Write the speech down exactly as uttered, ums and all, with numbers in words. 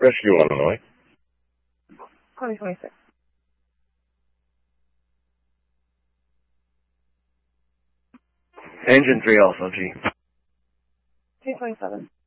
Rescue, Illinois. twenty twenty-six. Engine three also, G. two twenty-seven.